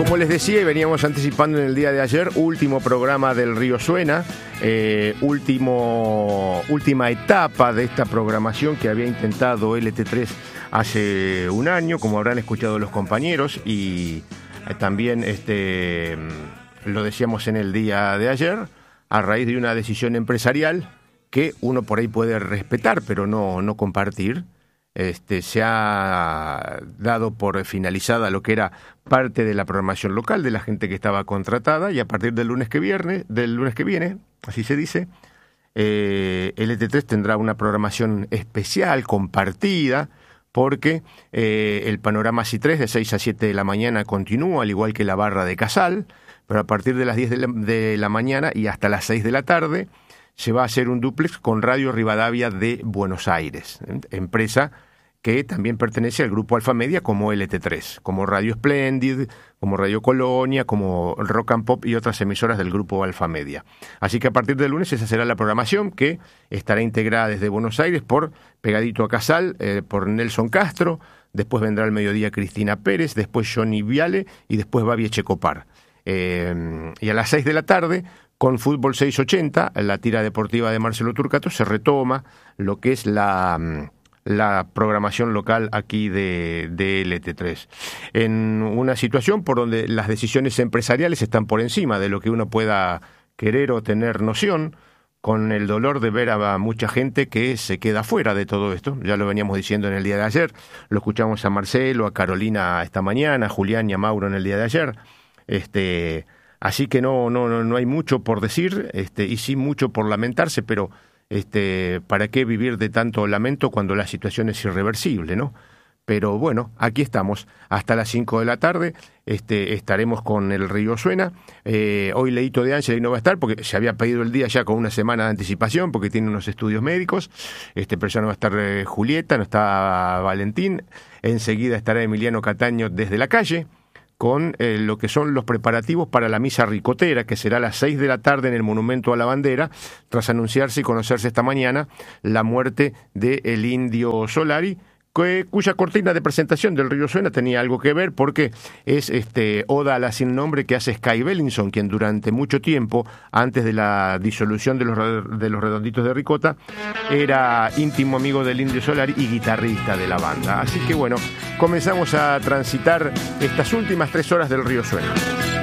como les decía y veníamos anticipando en el día de ayer, último programa del Río Suena, última etapa de esta programación que había intentado LT3 hace un año, como habrán escuchado los compañeros, y también lo decíamos en el día de ayer, a raíz de una decisión empresarial que uno por ahí puede respetar, pero no compartir. Se ha dado por finalizada lo que era parte de la programación local de la gente que estaba contratada, y a partir del lunes que viene, así se dice, LT3 tendrá una programación especial, compartida, porque el Panorama C3 de 6 a 7 de la mañana continúa, al igual que la barra de Casal, pero a partir de las 10 de la mañana y hasta las 6 de la tarde se va a hacer un dúplex con Radio Rivadavia de Buenos Aires, empresa que también pertenece al grupo Alfa Media, como LT3, como Radio Splendid, como Radio Colonia, como Rock and Pop y otras emisoras del grupo Alfa Media. Así que a partir del lunes esa será la programación, que estará integrada desde Buenos Aires por Pegadito a Casal, por Nelson Castro, después vendrá al mediodía Cristina Pérez, después Johnny Viale y después Babi Echecopar. Y a las 6 de la tarde, con Fútbol 680, la tira deportiva de Marcelo Turcato, se retoma lo que es la programación local aquí de LT3, en una situación por donde las decisiones empresariales están por encima de lo que uno pueda querer o tener noción, con el dolor de ver a mucha gente que se queda fuera de todo esto. Ya lo veníamos diciendo en el día de ayer, lo escuchamos a Marcelo, a Carolina esta mañana, a Julián y a Mauro en el día de ayer. Así que no hay mucho por decir, y sí mucho por lamentarse, pero ¿para qué vivir de tanto lamento cuando la situación es irreversible, no? Pero bueno, aquí estamos hasta las 5 de la tarde, estaremos con el Río Suena. Hoy Leito de Ángel no va a estar porque se había pedido el día ya con una semana de anticipación porque tiene unos estudios médicos, pero ya no va a estar Julieta, no está Valentín. Enseguida estará Emiliano Cataño desde la calle, con lo que son los preparativos para la misa ricotera, que será a las 6 de la tarde en el Monumento a la Bandera, tras anunciarse y conocerse esta mañana la muerte del Indio Solari, cuya cortina de presentación del Río Suena tenía algo que ver, porque es Oda a la sin nombre que hace Sky Bellinson, quien durante mucho tiempo, antes de la disolución de los Redonditos de Ricota, era íntimo amigo del Indio Solari y guitarrista de la banda. Así que bueno, comenzamos a transitar estas últimas 3 horas del Río Suena.